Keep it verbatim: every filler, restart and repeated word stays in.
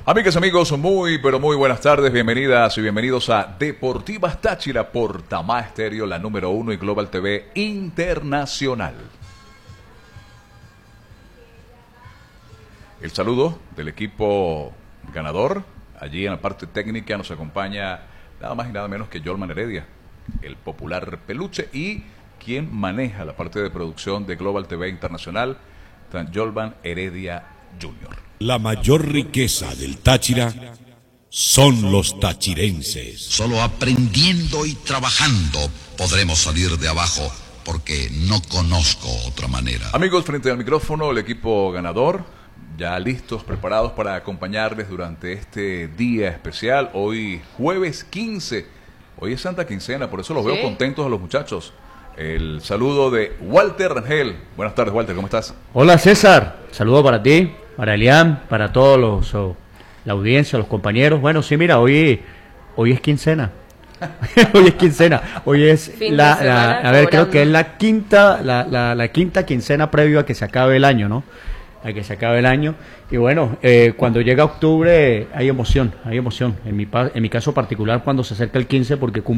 Amigas, amigos, muy, pero muy buenas tardes, bienvenidas y bienvenidos a Deportivas Táchira por Tamá Estéreo, la número uno y Global T V Internacional. El saludo del equipo ganador, allí en la parte técnica nos acompaña nada más y nada menos que Yolman Heredia, el popular peluche, y quien maneja la parte de producción de Global T V Internacional, Yolman Heredia junior La mayor riqueza del Táchira son los tachirenses. Solo aprendiendo y trabajando podremos salir de abajo, porque no conozco otra manera. Amigos, frente al micrófono, el equipo ganador, ya listos, preparados para acompañarles durante este día especial. Hoy jueves quince, hoy es Santa Quincena, por eso los ¿Sí? veo contentos a los muchachos. El saludo de Walter Rangel. Buenas tardes, Walter, ¿cómo estás? Hola, César. Saludo para ti, para Elian, para todos los, oh, la audiencia, los compañeros. Bueno, sí, mira, hoy, hoy es quincena. Hoy es quincena. Hoy es la, la, a ver, creo que es la quinta, la, la, la quinta quincena previo a que se acabe el año, ¿no? A que se acabe el año. Y bueno, eh, cuando llega octubre hay emoción, hay emoción. En mi, en mi caso particular, cuando se acerca el quince, porque cumple